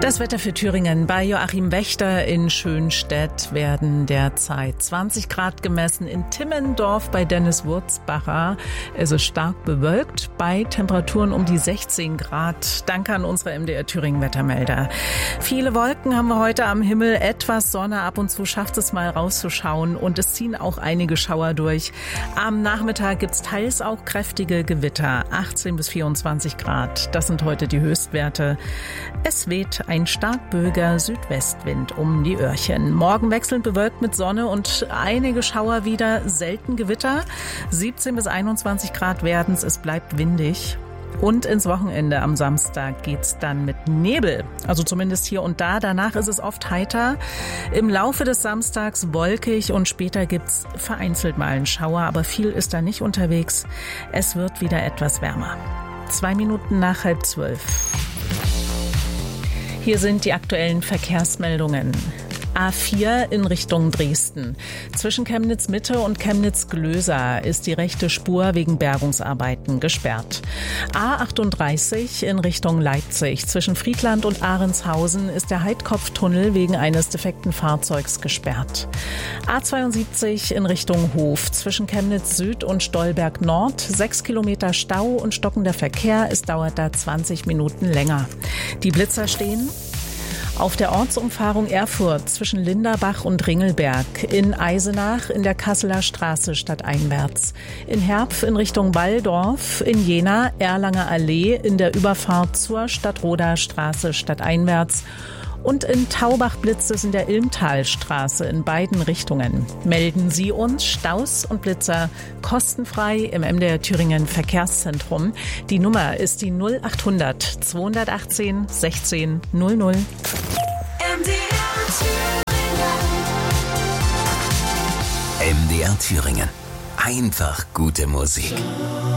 Das Wetter für Thüringen. Bei Joachim Wächter in Schönstedt werden derzeit 20 Grad gemessen. In Timmendorf bei Dennis Wurzbacher ist es stark bewölkt bei Temperaturen um die 16 Grad. Danke an unsere MDR Thüringen Wettermelder. Viele Wolken haben wir heute am Himmel. Etwas Sonne, ab und zu schafft es mal rauszuschauen und es ziehen auch einige Schauer durch. Am Nachmittag gibt es teils auch kräftige Gewitter. 18 bis 24 Grad. Das sind heute die Höchstwerte. Es weht ein stark böiger Südwestwind um die Öhrchen. Morgen wechselnd bewölkt mit Sonne und einige Schauer wieder, selten Gewitter. 17 bis 21 Grad werden's, es bleibt windig. Und ins Wochenende am Samstag geht's dann mit Nebel, also zumindest hier und da. Danach ist es oft heiter. Im Laufe des Samstags wolkig und später gibt's vereinzelt mal einen Schauer, aber viel ist da nicht unterwegs. Es wird wieder etwas wärmer. 2 Minuten nach 11:30. Hier sind die aktuellen Verkehrsmeldungen. A4 in Richtung Dresden. Zwischen Chemnitz-Mitte und Chemnitz-Glösa ist die rechte Spur wegen Bergungsarbeiten gesperrt. A38 in Richtung Leipzig. Zwischen Friedland und Ahrenshausen ist der Heidkopftunnel wegen eines defekten Fahrzeugs gesperrt. A72 in Richtung Hof. Zwischen Chemnitz Süd und Stolberg Nord 6 Kilometer Stau und stockender Verkehr. Es dauert da 20 Minuten länger. Die Blitzer stehen auf der Ortsumfahrung Erfurt zwischen Linderbach und Ringelberg, in Eisenach in der Kasseler Straße stadteinwärts, in Herpf in Richtung Walldorf, in Jena Erlanger Allee in der Überfahrt zur Stadtroder Straße stadteinwärts und in Taubach blitzt es in der Ilmtalstraße in beiden Richtungen. Melden Sie uns Staus und Blitzer kostenfrei im MDR Thüringen Verkehrszentrum. Die Nummer ist die 0800 218 16 00. MDR Thüringen. Einfach gute Musik.